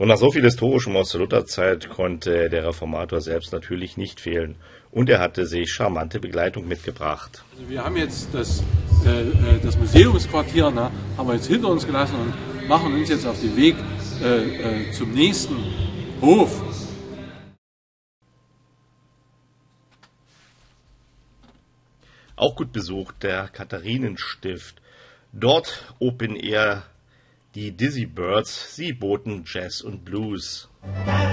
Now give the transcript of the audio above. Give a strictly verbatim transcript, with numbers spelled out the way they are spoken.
Und nach so viel Historischem aus der Lutherzeit konnte der Reformator selbst natürlich nicht fehlen. Und er hatte sich charmante Begleitung mitgebracht. Also wir haben jetzt das, äh, das Museumsquartier, ne, haben wir jetzt hinter uns gelassen und machen uns jetzt auf den Weg äh, äh, zum nächsten Hof. Auch gut besucht der Katharinenstift. Dort Open Air die Dizzy Birds, sie boten Jazz und Blues.